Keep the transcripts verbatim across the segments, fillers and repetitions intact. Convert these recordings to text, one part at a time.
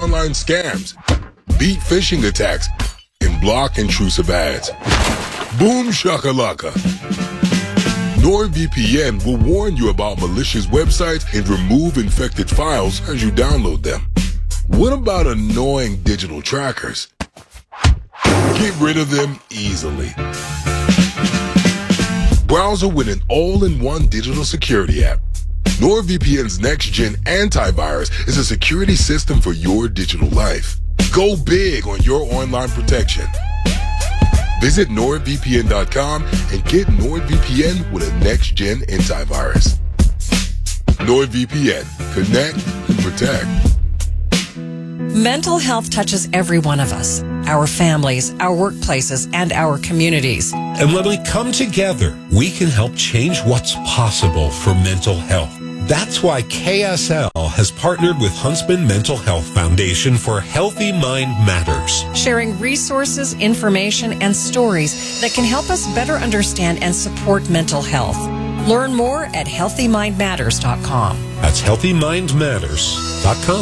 online scams, beat phishing attacks, and block intrusive ads. Boom shakalaka. NordVPN will warn you about malicious websites and remove infected files as you download them. What about annoying digital trackers? Get rid of them easily. Browser with an all-in-one digital security app. NordVPN's next-gen antivirus is a security system for your digital life. Go big on your online protection. Visit nord V P N dot com and get NordVPN with a next-gen antivirus. NordVPN. Connect and protect. Mental health touches every one of us, our families, our workplaces, and our communities. And when we come together, we can help change what's possible for mental health. That's why K S L has partnered with Huntsman Mental Health Foundation for Healthy Mind Matters, sharing resources, information, and stories that can help us better understand and support mental health. Learn more at healthy mind matters dot com. That's healthy mind matters dot com.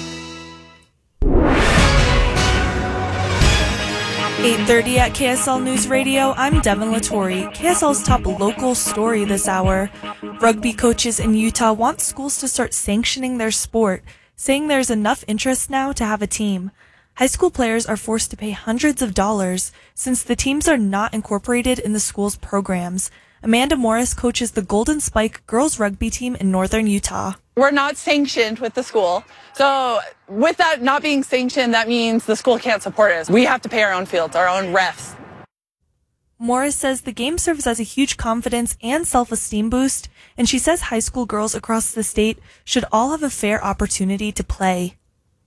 eight thirty at K S L News Radio. I'm Devin Latore. K S L's top local story this hour. Rugby coaches in Utah want schools to start sanctioning their sport, saying there's enough interest now to have a team. High school players are forced to pay hundreds of dollars since the teams are not incorporated in the school's programs. Amanda Morris coaches the Golden Spike girls rugby team in northern Utah. We're not sanctioned with the school. So with that not being sanctioned, that means the school can't support us. We have to pay our own fields, our own refs. Morris says the game serves as a huge confidence and self-esteem boost, and she says high school girls across the state should all have a fair opportunity to play.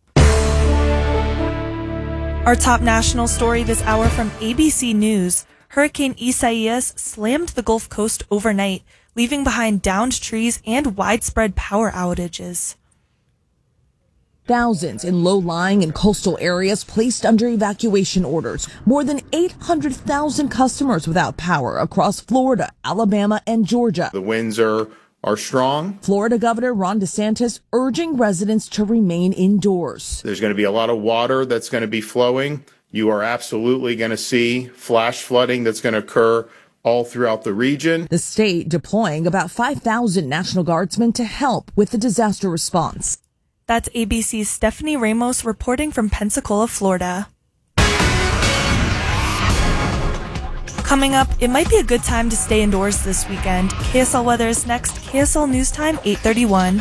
Our top national story this hour from A B C News. Hurricane Isaias slammed the Gulf Coast overnight, leaving behind downed trees and widespread power outages. Thousands in low-lying and coastal areas placed under evacuation orders. More than eight hundred thousand customers without power across Florida, Alabama, and Georgia. The winds are, are strong. Florida Governor Ron DeSantis urging residents to remain indoors. There's going to be a lot of water that's going to be flowing. You are absolutely going to see flash flooding that's going to occur all throughout the region. The state deploying about five thousand National Guardsmen to help with the disaster response. That's A B C's Stephanie Ramos reporting from Pensacola, Florida. Coming up, it might be a good time to stay indoors this weekend. K S L weather is next. K S L News Time, eight thirty-one.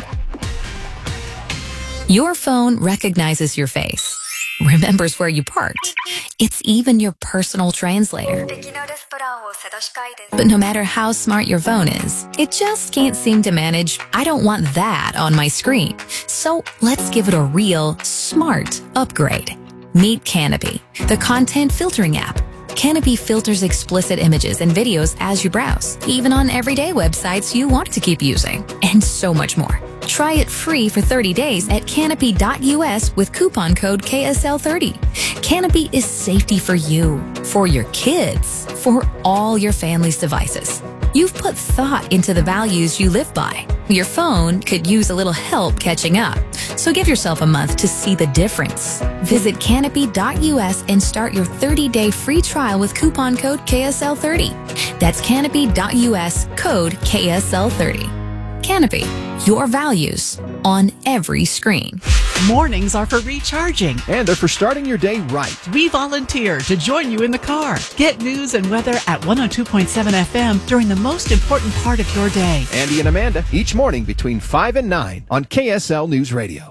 Your phone recognizes your face, remembers where you parked. It's even your personal translator. But no matter how smart your phone is, it just can't seem to manage, I don't want that on my screen. So let's give it a real, smart upgrade. Meet Canopy, the content filtering app. Canopy filters explicit images and videos as you browse, even on everyday websites you want to keep using, and so much more. Try it free for thirty days at canopy dot U S with coupon code K S L thirty. Canopy is safety for you, for your kids, for all your family's devices. You've put thought into the values you live by. Your phone could use a little help catching up, so give yourself a month to see the difference. Visit canopy dot U S and start your thirty-day free trial with coupon code K S L thirty. That's canopy dot U S, code K S L thirty. Canopy, your values on every screen. Mornings are for recharging. And they're for starting your day right. We volunteer to join you in the car. Get news and weather at one oh two point seven F M during the most important part of your day. Andy and Amanda, each morning between five and nine on K S L News Radio.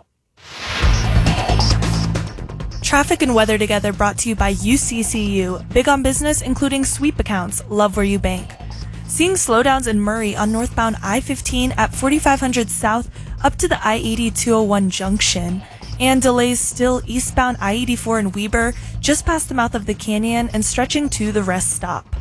Traffic and weather together brought to you by U C C U. Big on business, including sweep accounts. Love where you bank. Seeing slowdowns in Murray on northbound I fifteen at forty-five hundred South up to the I eighty two oh one junction. And delays still eastbound I eighty-four in Weber just past the mouth of the canyon and stretching to the rest stop.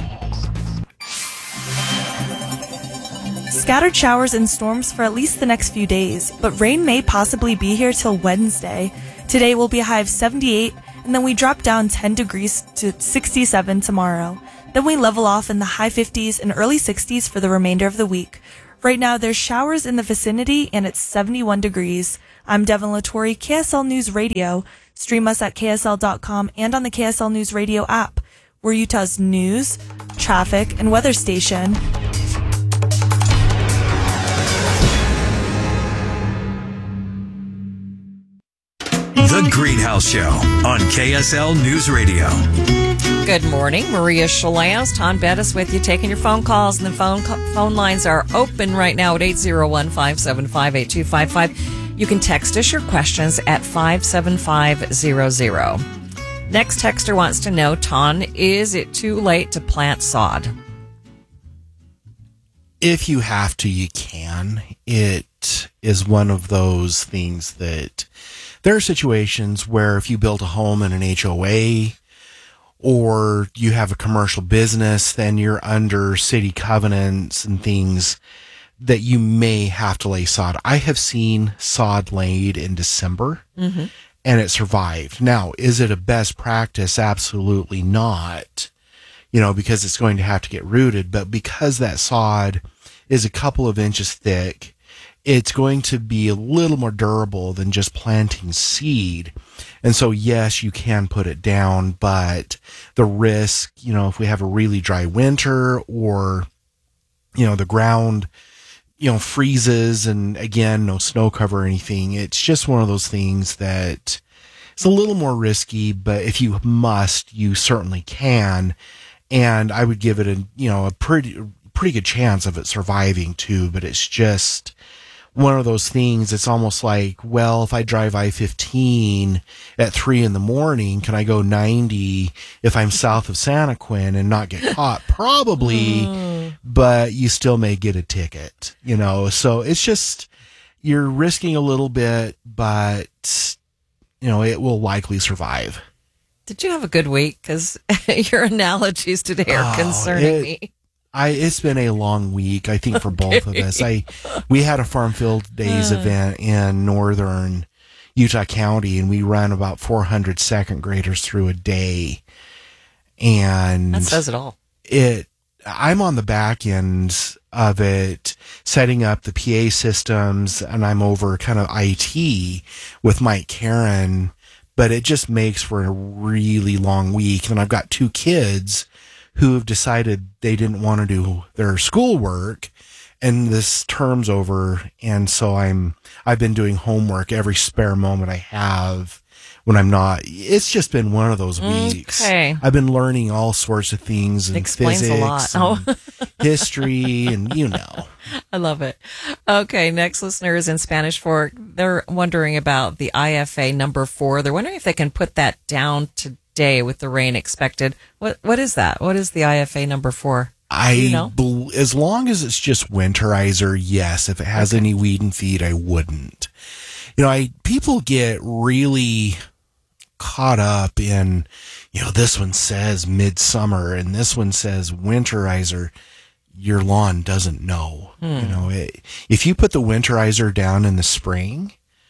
Scattered showers and storms for at least the next few days, but rain may possibly be here till Wednesday. Today will be a high of seventy-eight, and then we drop down ten degrees to sixty-seven tomorrow. Then we level off in the high fifties and early sixties for the remainder of the week. Right now, there's showers in the vicinity, and it's seventy-one degrees. I'm Devin Latore, K S L News Radio. Stream us at K S L dot com and on the K S L News Radio app. We're Utah's news, traffic, and weather station. The Greenhouse Show on K S L News Radio. Good morning. Maria Shalaz, Tom Bettis with you, taking your phone calls. And the phone phone lines are open right now at eight zero one, five seven five, eight two five five. You can text us your questions at five seven five zero zero. Next texter wants to know, Ton, is it too late to plant sod? If you have to, you can. It is one of those things that there are situations where if you build a home in an H O A or you have a commercial business, then you're under city covenants and things that you may have to lay sod. I have seen sod laid in December, mm-hmm. and it survived. Now, is it a best practice? Absolutely not, you know, because it's going to have to get rooted. But because that sod is a couple of inches thick, it's going to be a little more durable than just planting seed. And so, yes, you can put it down, but the risk, you know, if we have a really dry winter or, you know, the ground, you know, freezes and again, no snow cover or anything, it's just one of those things that it's a little more risky, but if you must, you certainly can. And I would give it a, you know, a pretty, pretty good chance of it surviving too, but it's just one of those things. It's almost like, well, if I drive I fifteen at three in the morning, can I go ninety if I'm south of Santa Quin and not get caught? Probably, mm. but you still may get a ticket, you know? So it's just, you're risking a little bit, but you know, it will likely survive. Did you have a good week? Because your analogies today are oh, concerning it, me. I, it's been a long week, I think, for okay. both of us. I, we had a Farm Field Days uh. event in northern Utah County, and we ran about four hundred second graders through a day. And that says it all. It, I'm on the back end of it, setting up the P A systems, and I'm over kind of I T with Mike Karen, but it just makes for a really long week. And I've got two kids who have decided they didn't want to do their schoolwork, and this term's over. And so I'm, I've been doing homework every spare moment I have when I'm not. It's just been one of those weeks. Okay. I've been learning all sorts of things and explains physics a lot. and oh. history and, you know. I love it. Okay. Next listener is in Spanish Fork. They're wondering about the I F A number four. They're wondering if they can put that down to day with the rain expected. What what is that? What is the I F A number four? I you know? bel- as long as it's just winterizer, yes. If it has okay. any weed and feed, I wouldn't. You know, I people get really caught up in, you know, this one says midsummer and this one says winterizer. Your lawn doesn't know. Hmm. You know, it, if you put the winterizer down in the spring,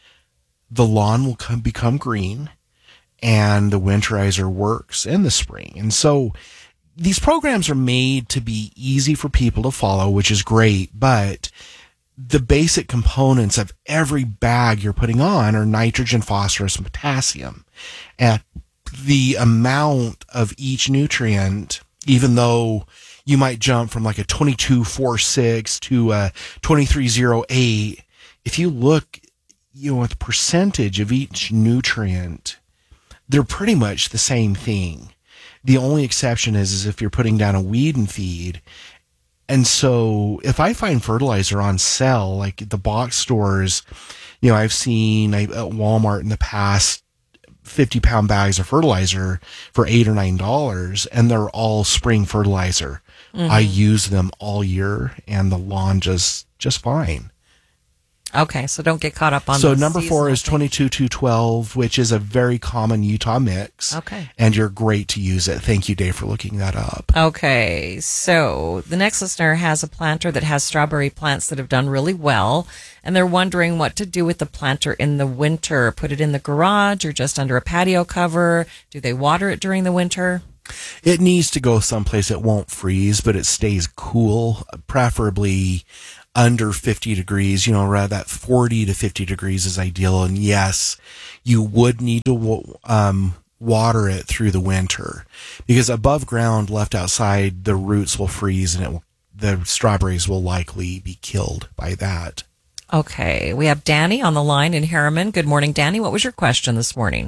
the lawn will come become green. And the winterizer works in the spring. And so these programs are made to be easy for people to follow, which is great. But the basic components of every bag you're putting on are nitrogen, phosphorus, and potassium. And the amount of each nutrient, even though you might jump from like a twenty-two forty-six to a twenty-three oh eight, if you look, you know, at the percentage of each nutrient, they're pretty much the same thing. The only exception is, is if you're putting down a weed and feed. And so if I find fertilizer on sale, like at the box stores, you know, I've seen at Walmart in the past fifty pound bags of fertilizer for eight or nine dollars, and they're all spring fertilizer. Mm-hmm. I use them all year, and the lawn just just fine. Okay, so don't get caught up on. So number four is twenty-two two twelve, which is a very common Utah mix. Okay, and you're great to use it. Thank you, Dave, for looking that up. Okay, so the next listener has a planter that has strawberry plants that have done really well, and they're wondering what to do with the planter in the winter. Put it in the garage or just under a patio cover? Do they water it during the winter? It needs to go someplace it won't freeze, but it stays cool, preferably under fifty degrees, you know, around that forty to fifty degrees is ideal. And yes, you would need to um, water it through the winter, because above ground, left outside, the roots will freeze and it will, the strawberries will likely be killed by that. Okay. We have Danny on the line in Harriman. Good morning, Danny. What was your question this morning?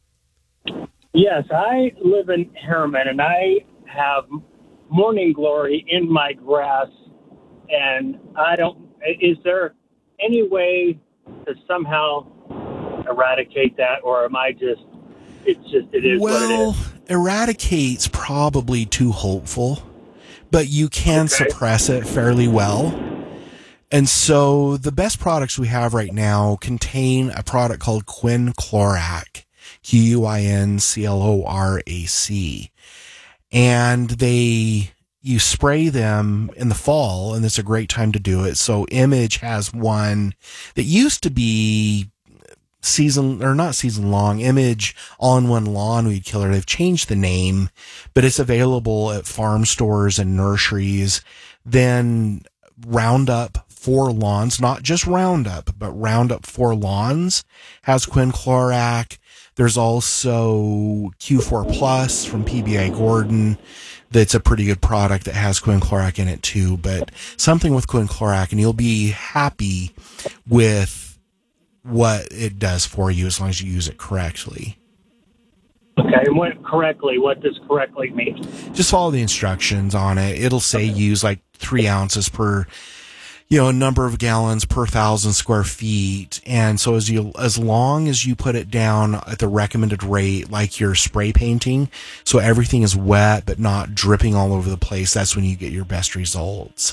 Yes, I live in Harriman, and I have morning glory in my grass, and I don't, is there any way to somehow eradicate that, or am I just, it's just, it is well, what it is? Eradicate's probably too hopeful, but you can Okay. suppress it fairly well. And so the best products we have right now contain a product called Quinclorac, Q U I N C L O R A C. And they, you spray them in the fall, and it's a great time to do it. So Image has one that used to be season, or not season long, Image All-in-One Lawn Weed Killer. They've changed the name, but it's available at farm stores and nurseries. Then Roundup for Lawns, not just Roundup, but Roundup for Lawns has Quinclorac. There's also Q four Plus from P B I Gordon. That's a pretty good product that has Quinclorac in it too, but something with Quinclorac and you'll be happy with what it does for you as long as you use it correctly. Okay, and what correctly, what does correctly mean? Just follow the instructions on it. It'll say use like three ounces per, you know, a number of gallons per thousand square feet. And so as you, as long as you put it down at the recommended rate, like you're spray painting, so everything is wet but not dripping all over the place, that's when you get your best results.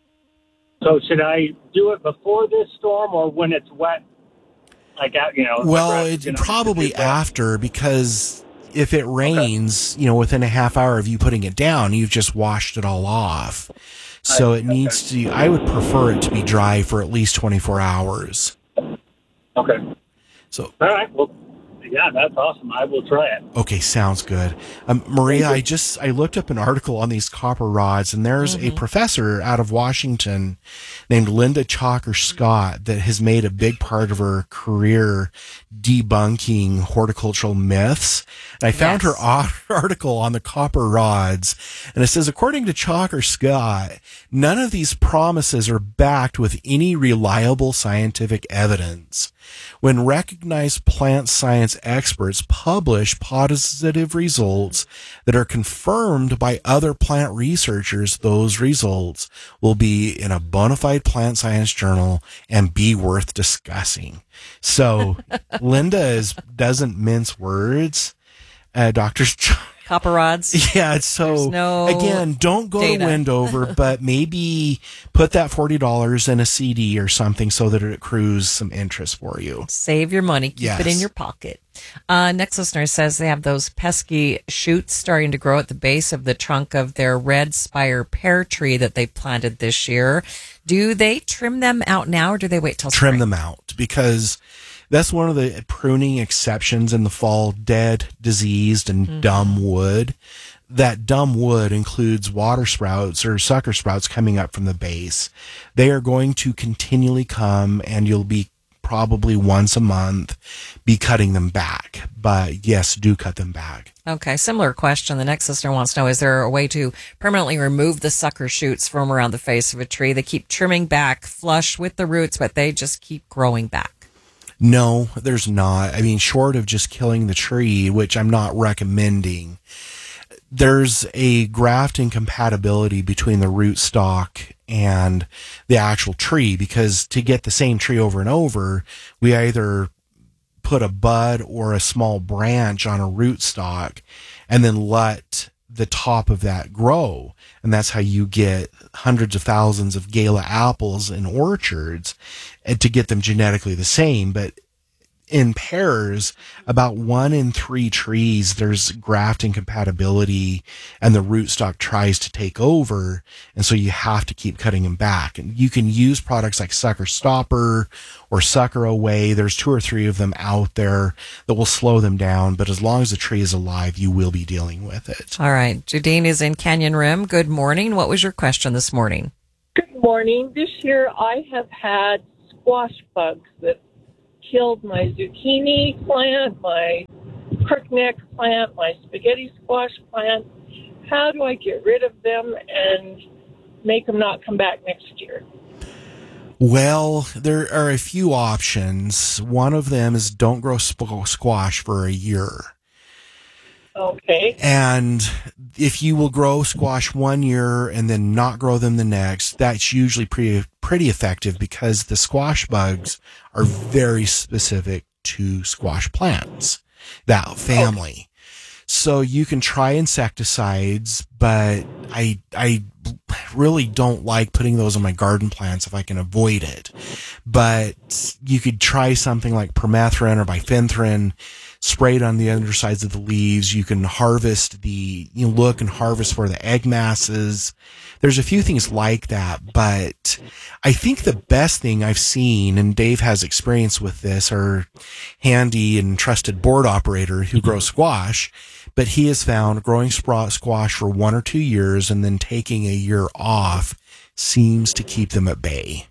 So should I do it before this storm or when it's wet? Like, out, you know, Well, the it's grass, you know, probably after, because if it rains, okay. you know, within a half hour of you putting it down, you've just washed it all off. So it needs to, I would prefer it to be dry for at least twenty-four hours. Okay. So, all right. Well, yeah, that's awesome. I will try it. Okay, sounds good. Um, Maria, I just, I looked up an article on these copper rods, and there's mm-hmm. a professor out of Washington named Linda Chalker Scott that has made a big part of her career debunking horticultural myths. And I found yes. her article on the copper rods, and it says, according to Chalker Scott, none of these promises are backed with any reliable scientific evidence. When recognized plant science experts publish positive results that are confirmed by other plant researchers, those results will be in a bona fide plant science journal and be worth discussing. So Linda is, doesn't mince words. Uh, Doctor Copper rods. Yeah, so no again, don't go data. to Wendover, but maybe put that forty dollars in a C D or something so that it accrues some interest for you. Save your money. Keep yes. it in your pocket. Uh, next listener says they have those pesky shoots starting to grow at the base of the trunk of their red spire pear tree that they planted this year. Do they trim them out now, or do they wait till Trim spring? them out, because that's one of the pruning exceptions in the fall, dead, diseased, and mm-hmm. dumb wood. That dumb wood includes water sprouts or sucker sprouts coming up from the base. They are going to continually come, and you'll be probably once a month be cutting them back. But yes, do cut them back. Okay, similar question. The next listener wants to know, is there a way to permanently remove the sucker shoots from around the face of a tree? They keep trimming back flush with the roots, but they just keep growing back. No, there's not. I mean, short of just killing the tree, which I'm not recommending, there's a grafting compatibility between the root stock and the actual tree, because to get the same tree over and over, we either put a bud or a small branch on a root stock and then let the top of that grow. And that's how you get hundreds of thousands of Gala apples in orchards, and to get them genetically the same. But in pears, about one in three trees, there's grafting compatibility and the rootstock tries to take over. And so you have to keep cutting them back. And you can use products like Sucker Stopper or Sucker Away. There's two or three of them out there that will slow them down. But as long as the tree is alive, you will be dealing with it. All right. Jadine is in Canyon Rim. Good morning. What was your question this morning? Good morning. This year I have had squash bugs that killed my zucchini plant, my crookneck plant, my spaghetti squash plant. How do I get rid of them and make them not come back next year? Well, there are a few options. One of them is don't grow sp- squash for a year. Okay. And if you will grow squash one year and then not grow them the next, that's usually pretty pretty effective because the squash bugs are very specific to squash plants, that family. Okay. So you can try insecticides, but I I really don't like putting those on my garden plants if I can avoid it. But you could try something like permethrin or bifenthrin, sprayed on the undersides of the leaves. You can harvest the, you know, look and harvest for the egg masses. There's a few things like that, but I think the best thing I've seen, and Dave has experience with this, our handy and trusted board operator who grows squash, but he has found growing squash for one or two years and then taking a year off seems to keep them at bay.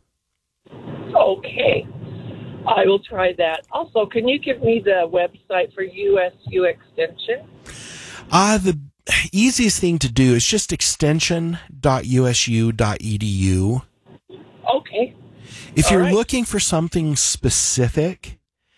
Okay. I will try that. Also, can you give me the website for U S U Extension? Uh, the easiest thing to do is just extension dot U S U dot E D U. Okay. If All you're right. looking for something specific,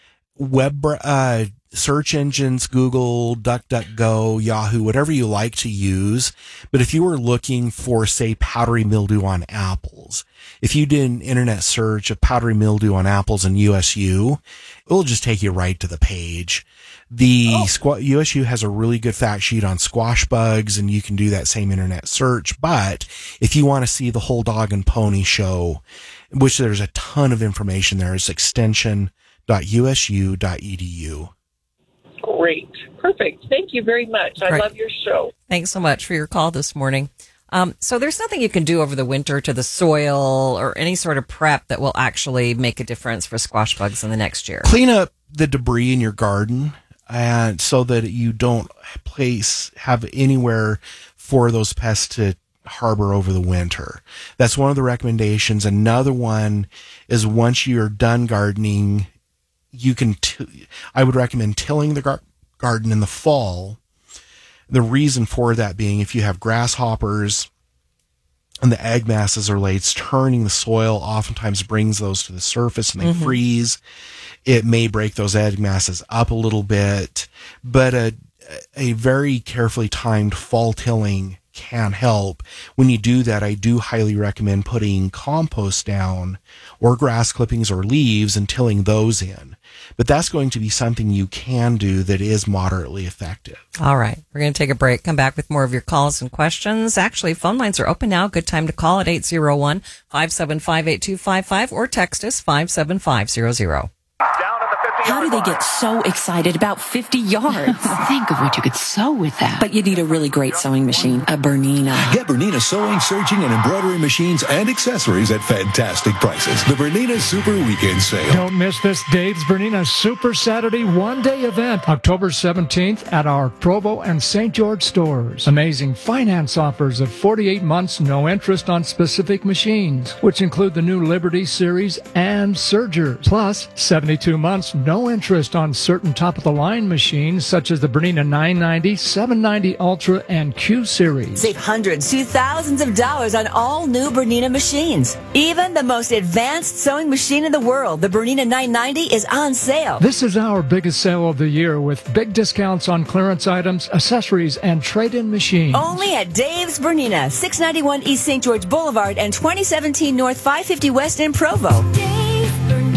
web uh, search engines, Google, DuckDuckGo, Yahoo, whatever you like to use. But if you were looking for, say, powdery mildew on apples, if you did an internet search of powdery mildew on apples in U S U, it will just take you right to the page. The oh. squ- U S U has a really good fact sheet on squash bugs, and you can do that same internet search. But if you want to see the whole dog and pony show, which there's a ton of information there, it's extension dot U S U dot E D U. Great. Perfect. Thank you very much. Great. I love your show. Thanks so much for your call this morning. Um, so there's nothing you can do over the winter to the soil or any sort of prep that will actually make a difference for squash bugs in the next year. Clean up the debris in your garden, and so that you don't place have anywhere for those pests to harbor over the winter. That's one of the recommendations. Another one is once you're done gardening, you can, t- I would recommend tilling the gar- garden in the fall. The reason for that being if you have grasshoppers and the egg masses are laid, turning the soil oftentimes brings those to the surface and they mm-hmm. freeze. It may break those egg masses up a little bit, but a, a very carefully timed fall tilling can help. When you do that, I do highly recommend putting compost down or grass clippings or leaves and tilling those in. But that's going to be something you can do that is moderately effective. All right. We're going to take a break. Come back with more of your calls and questions. Actually, phone lines are open now. Good time to call at eight zero one, five seven five, eight two five five or text us five seven five zero zero. How do they get so excited about fifty yards? Think of what you could sew with that. But you need a really great sewing machine, a Bernina. Get Bernina sewing, serging, and embroidery machines and accessories at fantastic prices. The Bernina Super Weekend Sale. Don't miss this Dave's Bernina Super Saturday one-day event, October seventeenth at our Provo and Saint George stores. Amazing finance offers of forty-eight months, no interest on specific machines, which include the new Liberty Series and Surgers, plus seventy-two months, no No interest on certain top-of-the-line machines such as the Bernina nine ninety, seven ninety Ultra, and Q Series. Save hundreds to thousands of dollars on all new Bernina machines. Even the most advanced sewing machine in the world, the Bernina nine ninety, is on sale. This is our biggest sale of the year with big discounts on clearance items, accessories, and trade-in machines. Only at Dave's Bernina, six ninety-one East Saint George Boulevard and twenty seventeen North five fifty West in Provo. Dave's Bernina.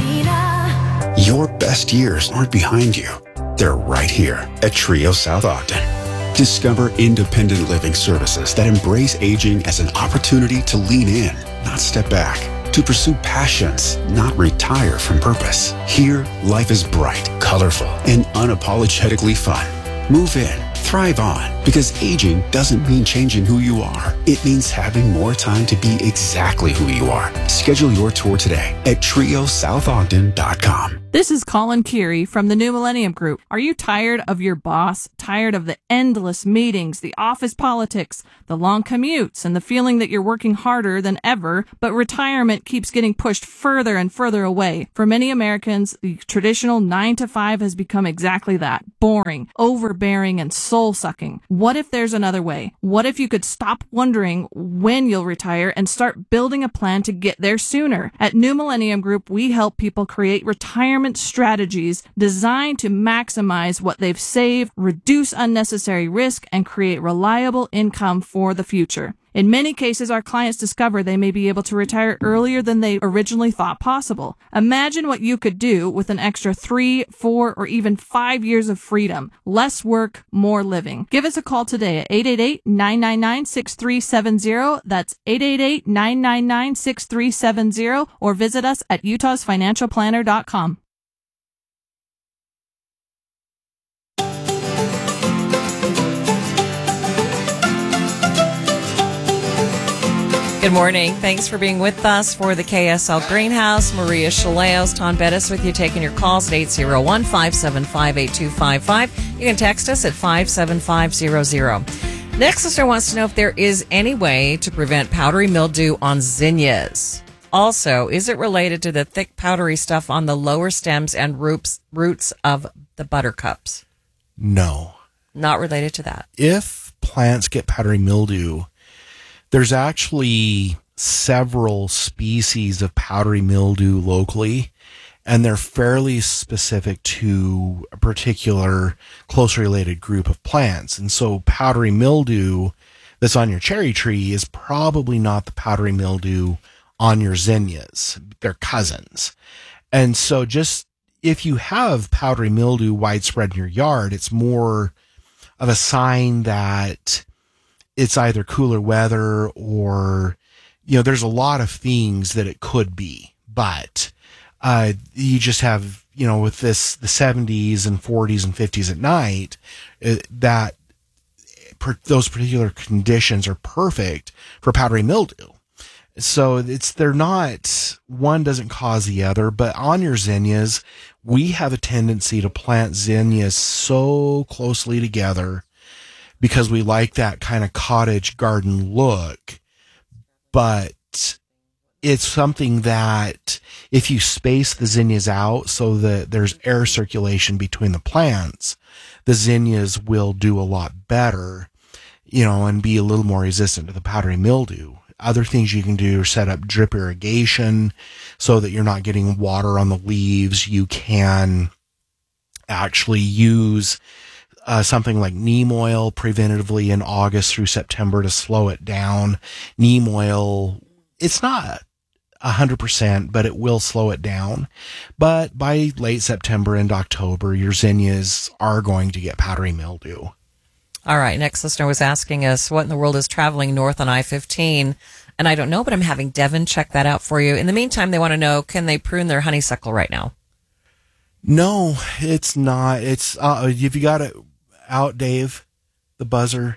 Your best years aren't behind you. They're right here at Trio South Ogden. Discover independent living services that embrace aging as an opportunity to lean in, not step back. To pursue passions, not retire from purpose. Here, life is bright, colorful, and unapologetically fun. Move in, thrive on, because aging doesn't mean changing who you are. It means having more time to be exactly who you are. Schedule your tour today at trio south ogden dot com. This is Colin Keary from the New Millennium Group. Are you tired of your boss? Tired of the endless meetings, the office politics, the long commutes, and the feeling that you're working harder than ever, but retirement keeps getting pushed further and further away? For many Americans, the traditional nine to five has become exactly that. Boring, overbearing, and soul-sucking. What if there's another way? What if you could stop wondering when you'll retire and start building a plan to get there sooner? At New Millennium Group, we help people create retirement strategies designed to maximize what they've saved, reduce unnecessary risk, and create reliable income for the future. In many cases, our clients discover they may be able to retire earlier than they originally thought possible. Imagine what you could do with an extra three, four, or even five years of freedom. Less work, more living. Give us a call today at eight eight eight, nine nine nine, six three seven zero. That's eight eight eight, nine nine nine, six three seven zero, or visit us at utahs financial planner dot com. Good morning. Thanks for being with us for the K S L Greenhouse. Maria Shilaos, Tom Bettis with you, taking your calls at eight zero one, five seven five, eight two five five. You can text us at five seven five zero zero. Next listener wants to know if there is any way to prevent powdery mildew on zinnias. Also, is it related to the thick powdery stuff on the lower stems and roots roots of the buttercups? No. Not related to that. If plants get powdery mildew, there's actually several species of powdery mildew locally, and they're fairly specific to a particular closely related group of plants. And so powdery mildew that's on your cherry tree is probably not the powdery mildew on your zinnias. They're cousins. And so just if you have powdery mildew widespread in your yard, it's more of a sign that it's either cooler weather or, you know, there's a lot of things that it could be, but, uh, you just have, you know, with this, the seventies and forties and fifties at night, it, that per, those particular conditions are perfect for powdery mildew. So it's, they're not, one doesn't cause the other, but on your zinnias, we have a tendency to plant zinnias so closely together because we like that kind of cottage garden look, but it's something that if you space the zinnias out so that there's air circulation between the plants, the zinnias will do a lot better, you know, and be a little more resistant to the powdery mildew. Other things you can do are set up drip irrigation so that you're not getting water on the leaves. You can actually use Uh, something like neem oil preventatively in August through September to slow it down. Neem oil, it's not a hundred percent, but it will slow it down. But by late September and October, your zinnias are going to get powdery mildew. All right. Next listener was asking us what in the world is traveling north on I fifteen. And I don't know, but I'm having Devin check that out for you. In the meantime, they want to know, can they prune their honeysuckle right now? No, it's not. It's, uh, if you got it out, Dave, the buzzer.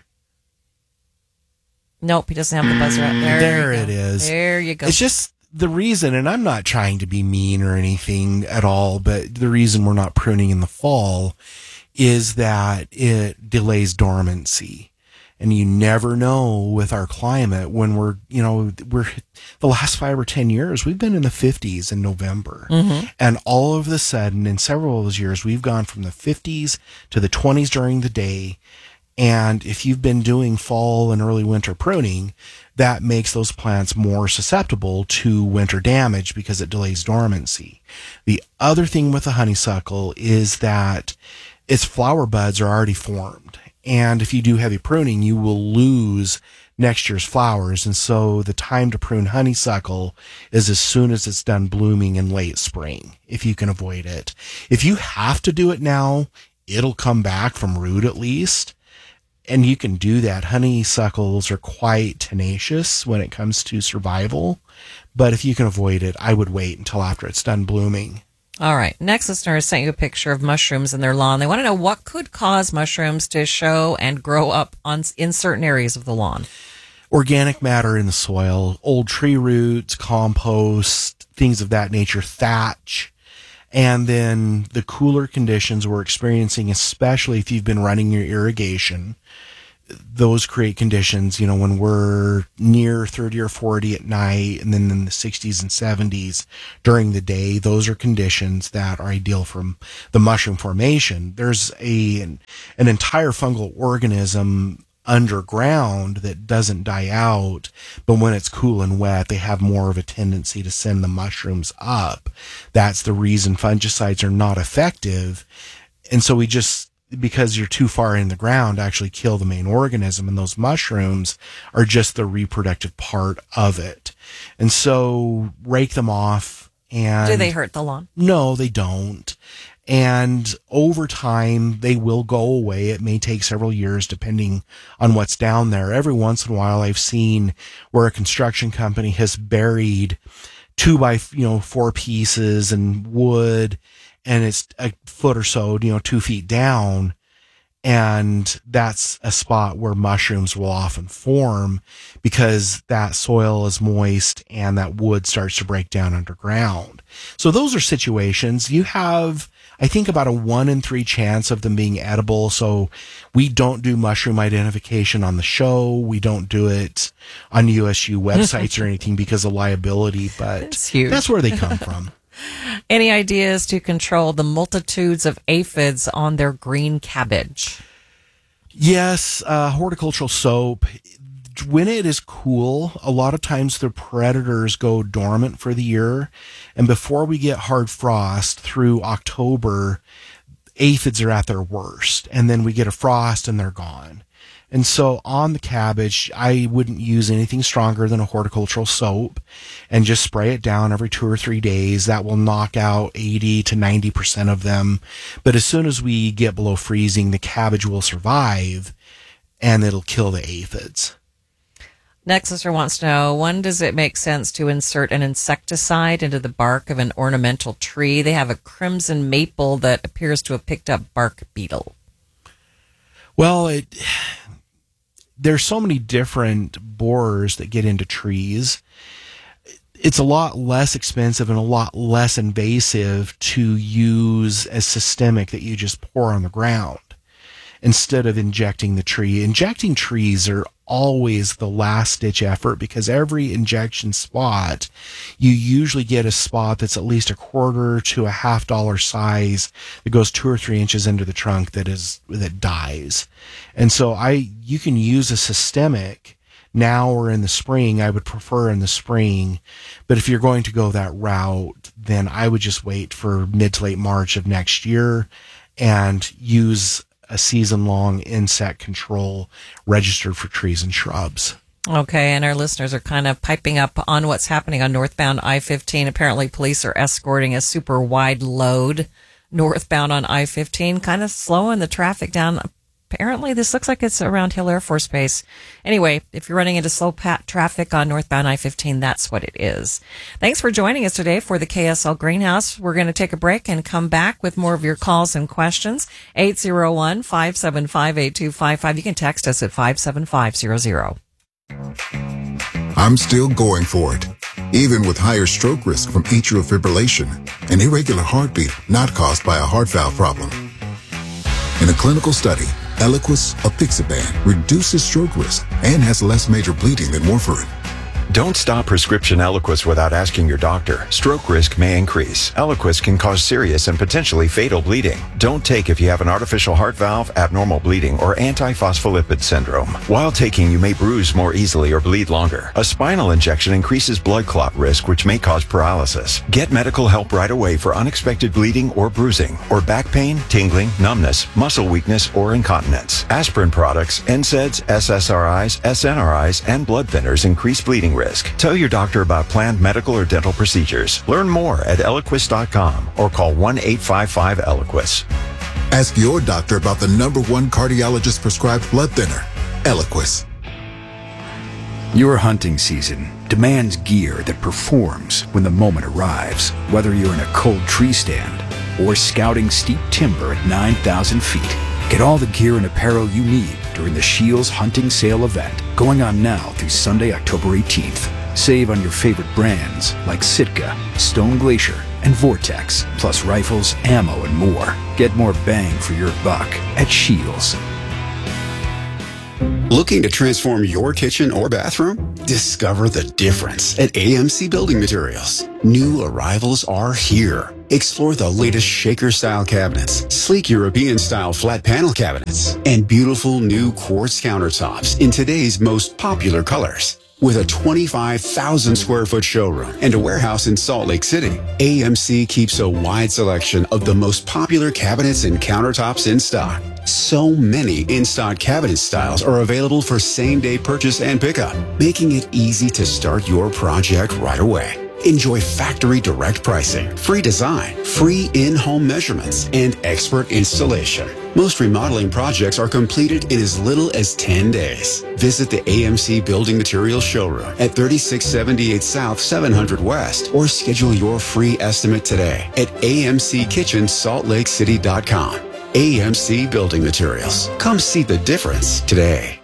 Nope, he doesn't have the buzzer out there. There it is. There you go. It's just the reason, and I'm not trying to be mean or anything at all, but the reason we're not pruning in the fall is that it delays dormancy. And you never know with our climate when we're, you know, we're the last five or ten years, we've been in the fifties in November. Mm-hmm. And all of a sudden, in several of those years, we've gone from the fifties to the twenties during the day. And if you've been doing fall and early winter pruning, that makes those plants more susceptible to winter damage because it delays dormancy. The other thing with the honeysuckle is that its flower buds are already formed. And if you do heavy pruning, you will lose next year's flowers. And so the time to prune honeysuckle is as soon as it's done blooming in late spring, if you can avoid it. If you have to do it now, it'll come back from root at least. And you can do that. Honeysuckles are quite tenacious when it comes to survival. But if you can avoid it, I would wait until after it's done blooming. All right. Next listener has sent you a picture of mushrooms in their lawn. They want to know what could cause mushrooms to show and grow up on in certain areas of the lawn. Organic matter in the soil, old tree roots, compost, things of that nature, thatch. And then the cooler conditions we're experiencing, especially if you've been running your irrigation, those create conditions, you know, when we're near thirty or forty at night and then in the sixties and seventies during the day, those are conditions that are ideal for the mushroom formation. There's a an, an entire fungal organism underground that doesn't die out, but when it's cool and wet, they have more of a tendency to send the mushrooms up. That's the reason fungicides are not effective. And so we just, because you're too far in the ground to actually kill the main organism, and those mushrooms are just the reproductive part of it. And so rake them off. And do they hurt the lawn? No, they don't. And over time, they will go away. It may take several years depending on what's down there. Every once in a while, I've seen where a construction company has buried two by, you know, four pieces and wood, and it's a foot or so, you know, two feet down. And that's a spot where mushrooms will often form because that soil is moist and that wood starts to break down underground. So those are situations. You have, I think, about a one in three chance of them being edible. So we don't do mushroom identification on the show. We don't do it on U S U websites or anything because of liability, but that's where they come from. Any ideas to control the multitudes of aphids on their green cabbage? Yes, uh, horticultural soap. When it is cool, a lot of times the predators go dormant for the year. And before we get hard frost through October, aphids are at their worst. And then we get a frost and they're gone. And so on the cabbage, I wouldn't use anything stronger than a horticultural soap and just spray it down every two or three days. That will knock out eighty to ninety percent of them. But as soon as we get below freezing, the cabbage will survive and it'll kill the aphids. Next listener wants to know, when does it make sense to insert an insecticide into the bark of an ornamental tree? They have a crimson maple that appears to have picked up bark beetle. Well, it... there's so many different borers that get into trees. It's a lot less expensive and a lot less invasive to use a systemic that you just pour on the ground instead of injecting the tree. Injecting trees are always the last ditch effort because every injection spot, you usually get a spot that's at least a quarter to a half dollar size that goes two or three inches into the trunk that is, that dies. And so I, you can use a systemic now or in the spring. I would prefer in the spring, but if you're going to go that route, then I would just wait for mid to late March of next year and use a season-long insect control registered for trees and shrubs. Okay, and our listeners are kind of piping up on what's happening on northbound I fifteen. Apparently, police are escorting a super wide load northbound on I fifteen, kind of slowing the traffic down. Apparently, this looks like it's around Hill Air Force Base. Anyway, if you're running into slow pat traffic on northbound I fifteen, that's what it is. Thanks for joining us today for the K S L Greenhouse. We're going to take a break and come back with more of your calls and questions. eight zero one, five seven five, eight two five five. You can text us at five seven five zero zero. I'm still going for it, even with higher stroke risk from atrial fibrillation, an irregular heartbeat not caused by a heart valve problem. In a clinical study, Eliquis apixaban reduces stroke risk and has less major bleeding than warfarin. Don't stop prescription Eliquis without asking your doctor. Stroke risk may increase. Eliquis can cause serious and potentially fatal bleeding. Don't take if you have an artificial heart valve, abnormal bleeding, or antiphospholipid syndrome. While taking, you may bruise more easily or bleed longer. A spinal injection increases blood clot risk, which may cause paralysis. Get medical help right away for unexpected bleeding or bruising, or back pain, tingling, numbness, muscle weakness, or incontinence. Aspirin products, N SAIDs, S S R Is, S N R Is, and blood thinners increase bleeding risk. Tell your doctor about planned medical or dental procedures. Learn more at Eliquis dot com or call one eight five five Eliquis. Ask your doctor about the number one cardiologist prescribed blood thinner, Eliquis. Your hunting season demands gear that performs when the moment arrives, whether you're in a cold tree stand or scouting steep timber at nine thousand feet. Get all the gear and apparel you need during the Shields Hunting Sale event, going on now through Sunday, October eighteenth. Save on your favorite brands like Sitka, Stone Glacier, and Vortex, plus rifles, ammo, and more. Get more bang for your buck at Shields. Looking to transform your kitchen or bathroom? Discover the difference at A M C Building Materials. New arrivals are here. Explore the latest shaker-style cabinets, sleek European-style flat panel cabinets, and beautiful new quartz countertops in today's most popular colors. With a twenty-five thousand square foot showroom and a warehouse in Salt Lake City, A M C keeps a wide selection of the most popular cabinets and countertops in stock. So many in-stock cabinet styles are available for same-day purchase and pickup, making it easy to start your project right away. Enjoy factory direct pricing, free design, free in-home measurements, and expert installation. Most remodeling projects are completed in as little as ten days. Visit the A M C Building Materials showroom at thirty-six seventy-eight South, seven hundred West, or schedule your free estimate today at A M C kitchen salt lake city dot com. A M C Building Materials. Come see the difference today.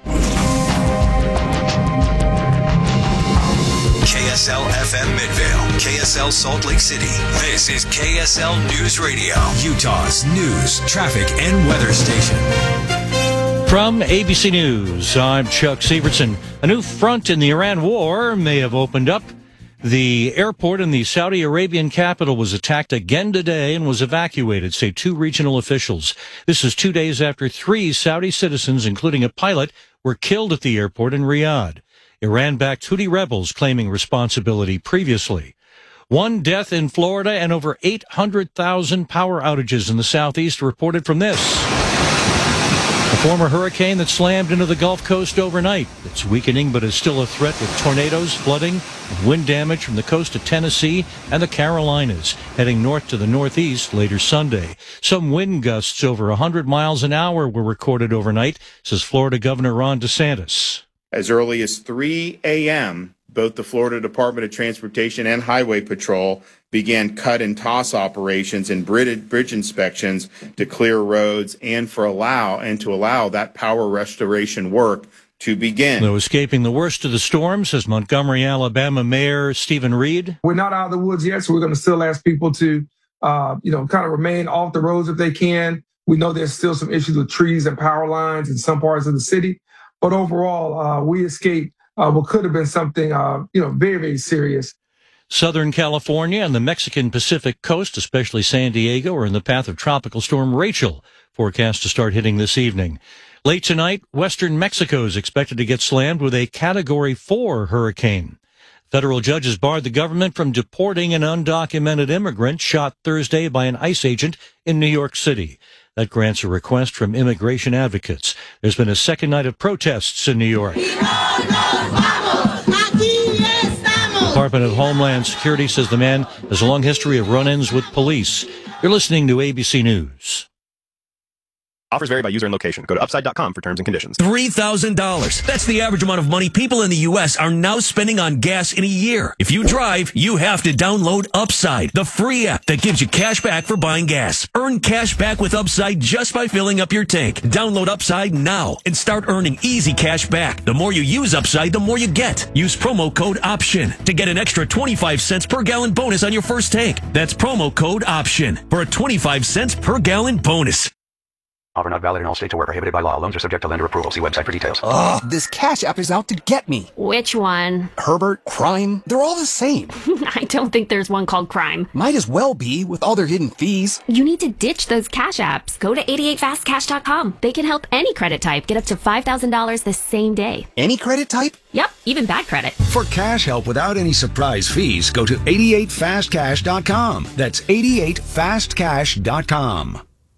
K S L F M Midvale, K S L Salt Lake City. This is K S L News Radio, Utah's news, traffic, and weather station. From A B C News, I'm Chuck Sievertson. A new front in the Iran war may have opened up. The airport in the Saudi Arabian capital was attacked again today and was evacuated, say two regional officials. This is two days after three Saudi citizens, including a pilot, were killed at the airport in Riyadh. Iran-backed Houthi rebels claiming responsibility previously. One death in Florida and over eight hundred thousand power outages in the southeast reported from this. A former hurricane that slammed into the Gulf Coast overnight. It's weakening, but is still a threat with tornadoes, flooding, and wind damage from the coast of Tennessee and the Carolinas, heading north to the northeast later Sunday. Some wind gusts over one hundred miles an hour were recorded overnight, says Florida Governor Ron DeSantis. As early as three a.m., both the Florida Department of Transportation and Highway Patrol began cut and toss operations and bridge inspections to clear roads and for allow and to allow that power restoration work to begin. Though escaping the worst of the storm, says Montgomery, Alabama Mayor Stephen Reed. We're not out of the woods yet, so we're going to still ask people to, uh, you know, kind of remain off the roads if they can. We know there's still some issues with trees and power lines in some parts of the city. But overall, uh, we escaped uh, what could have been something, uh, you know, very, very serious. Southern California and the Mexican Pacific coast, especially San Diego, are in the path of Tropical Storm Rachel, forecast to start hitting this evening. Late tonight, western Mexico is expected to get slammed with a Category four hurricane. Federal judges barred the government from deporting an undocumented immigrant shot Thursday by an ICE agent in New York City. That grants a request from immigration advocates. There's been a second night of protests in New York. The Department of Homeland Security says the man has a long history of run-ins with police. You're listening to A B C News. Offers vary by user and location. Go to upside dot com for terms and conditions. three thousand dollars. That's the average amount of money people in the U S are now spending on gas in a year. If you drive, you have to download Upside, the free app that gives you cash back for buying gas. Earn cash back with Upside just by filling up your tank. Download Upside now and start earning easy cash back. The more you use Upside, the more you get. Use promo code OPTION to get an extra twenty-five cents per gallon bonus on your first tank. That's promo code OPTION for a twenty-five cents per gallon bonus. Offer not valid in all states or where prohibited by law. Loans are subject to lender approval. See website for details. Ugh, this Cash App is out to get me. Which one? Herbert, Crime, they're all the same. I don't think there's one called Crime. Might as well be, with all their hidden fees. You need to ditch those Cash Apps. Go to eighty-eight fast cash dot com. They can help any credit type get up to five thousand dollars the same day. Any credit type? Yep, even bad credit. For cash help without any surprise fees, go to eighty-eight fast cash dot com. That's eighty-eight fast cash dot com.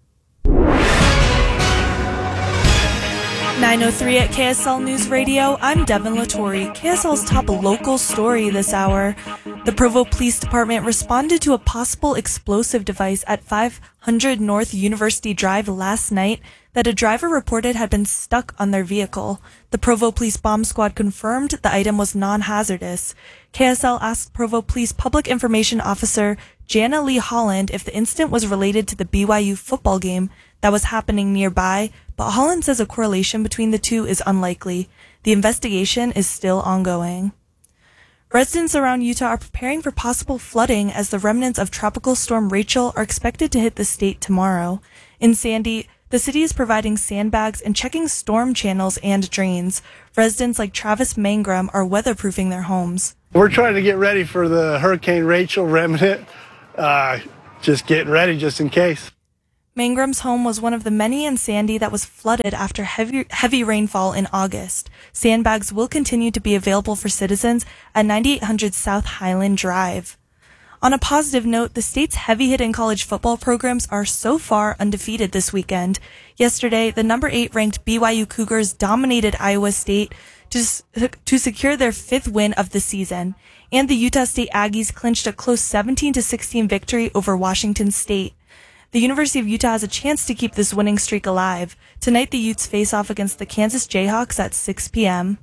nine oh three at K S L News Radio, I'm Devin Latore. K S L's top local story this hour. The Provo Police Department responded to a possible explosive device at five hundred North University Drive last night that a driver reported had been stuck on their vehicle. The Provo Police Bomb Squad confirmed the item was non-hazardous. K S L asked Provo Police Public Information Officer Jana Lee Holland if the incident was related to the B Y U football game that was happening nearby, but Holland says a correlation between the two is unlikely. The investigation is still ongoing. Residents around Utah are preparing for possible flooding as the remnants of Tropical Storm Rachel are expected to hit the state tomorrow. In Sandy, the city is providing sandbags and checking storm channels and drains. Residents like Travis Mangrum are weatherproofing their homes. We're trying to get ready for the Hurricane Rachel remnant. Uh, just getting ready just in case. Mangrum's home was one of the many in Sandy that was flooded after heavy, heavy rainfall in August. Sandbags will continue to be available for citizens at ninety-eight hundred South Highland Drive. On a positive note, the state's heavy-hitting college football programs are so far undefeated this weekend. Yesterday, the number eight ranked B Y U Cougars dominated Iowa State to, to secure their fifth win of the season. And the Utah State Aggies clinched a close seventeen to sixteen victory over Washington State. The University of Utah has a chance to keep this winning streak alive. Tonight, the Utes face off against the Kansas Jayhawks at six p.m.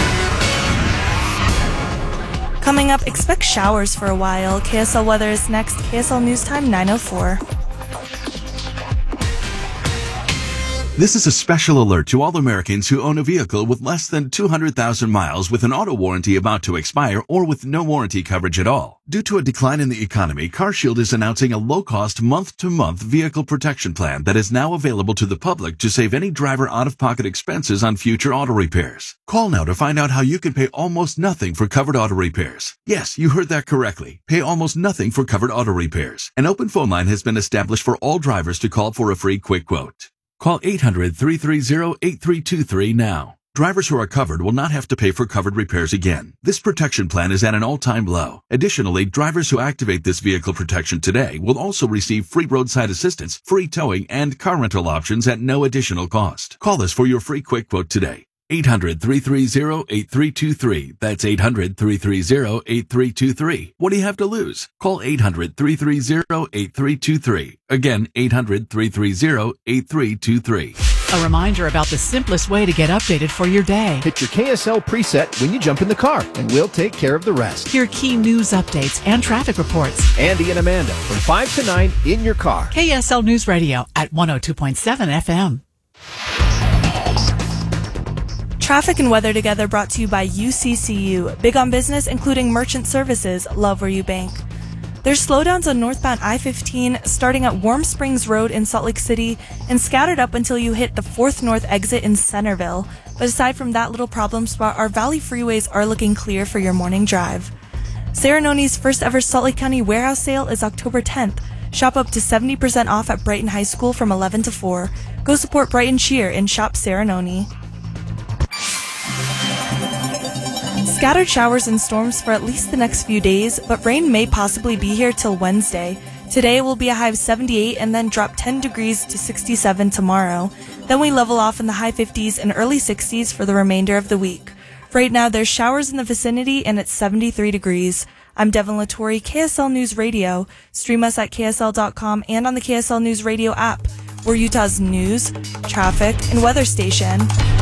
Coming up, expect showers for a while. K S L weather is next. K S L News Time nine oh four. This is a special alert to all Americans who own a vehicle with less than two hundred thousand miles with an auto warranty about to expire or with no warranty coverage at all. Due to a decline in the economy, CarShield is announcing a low-cost month-to-month vehicle protection plan that is now available to the public to save any driver out-of-pocket expenses on future auto repairs. Call now to find out how you can pay almost nothing for covered auto repairs. Yes, you heard that correctly. Pay almost nothing for covered auto repairs. An open phone line has been established for all drivers to call for a free quick quote. Call eight hundred, three three zero, eight three two three now. Drivers who are covered will not have to pay for covered repairs again. This protection plan is at an all-time low. Additionally, drivers who activate this vehicle protection today will also receive free roadside assistance, free towing, and car rental options at no additional cost. Call us for your free quick quote today. eight hundred, three three zero, eight three two three. That's eight hundred, three three zero, eight three two three. What do you have to lose? Call eight hundred, three three zero, eight three two three. Again, eight hundred, three three zero, eight three two three. A reminder about the simplest way to get updated for your day. Hit your K S L preset when you jump in the car, and we'll take care of the rest. Hear key news updates and traffic reports. Andy and Amanda from five to nine in your car. K S L News Radio at one oh two point seven F M. Traffic and weather together brought to you by U C C U. Big on business, including merchant services. Love where you bank. There's slowdowns on northbound I fifteen starting at Warm Springs Road in Salt Lake City and scattered up until you hit the fourth North exit in Centerville. But aside from that little problem spot, our Valley freeways are looking clear for your morning drive. Serenoni's first ever Salt Lake County warehouse sale is October tenth. Shop up to seventy percent off at Brighton High School from eleven to four. Go support Brighton Cheer and shop Serenoni. Scattered showers and storms for at least the next few days, but rain may possibly be here till Wednesday. Today will be a high of seventy-eight and then drop ten degrees to sixty-seven tomorrow. Then we level off in the high fifties and early sixties for the remainder of the week. Right now there's showers in the vicinity and it's seventy-three degrees. I'm Devin Latore, K S L News Radio. Stream us at K S L dot com and on the K S L News Radio app. We're Utah's news, traffic, and weather station.